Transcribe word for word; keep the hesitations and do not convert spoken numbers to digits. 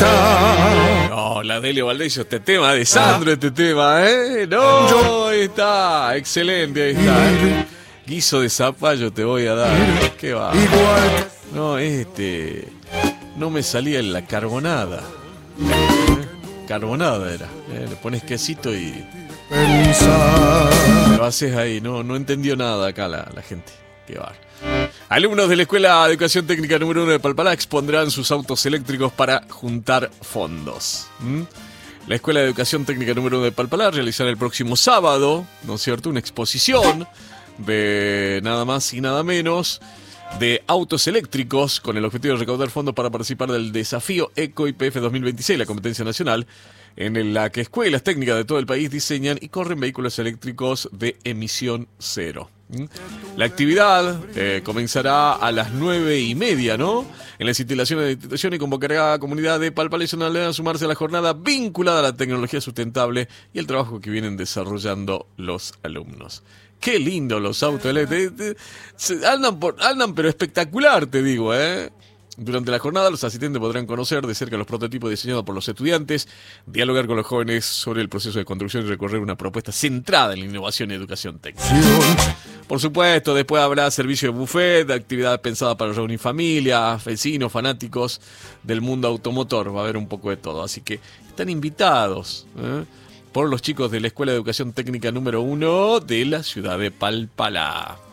está. No, la Delio Valdés, este tema de Sandro, este tema, ¿eh? No, ahí está, excelente, ahí está, ¿eh? Guiso de zapallo te voy a dar. ¿Qué va? Igual. No, este. No me salía en la carbonada. ¿Eh? Carbonada era. ¿eh? Le pones quesito y. Pensar. Lo haces ahí. No, no entendió nada acá la, la gente. Qué va. Alumnos de la Escuela de Educación Técnica número uno de Palpalá expondrán sus autos eléctricos para juntar fondos. ¿Mm? La Escuela de Educación Técnica número uno de Palpalá realizará el próximo sábado, ¿no es cierto?, una exposición de nada más y nada menos de autos eléctricos con el objetivo de recaudar fondos para participar del desafío Eco I P F dos mil veintiséis, la competencia nacional, en la que escuelas técnicas de todo el país diseñan y corren vehículos eléctricos de emisión cero. La actividad eh, comenzará a las nueve y media, ¿no? En las instalaciones de institución y convocará a la comunidad de Palpalá a sumarse a la jornada vinculada a la tecnología sustentable y el trabajo que vienen desarrollando los alumnos. Qué lindo los autos eléctricos. Andan, por, andan pero espectacular, te digo, ¿eh? Durante la jornada, los asistentes podrán conocer de cerca los prototipos diseñados por los estudiantes, dialogar con los jóvenes sobre el proceso de construcción y recorrer una propuesta centrada en la innovación y educación técnica. Por supuesto, después habrá servicio de buffet, de actividades pensadas para reunir familias, vecinos, fanáticos del mundo automotor. Va a haber un poco de todo, así que están invitados, ¿eh?, por los chicos de la Escuela de Educación Técnica número uno de la ciudad de Palpalá.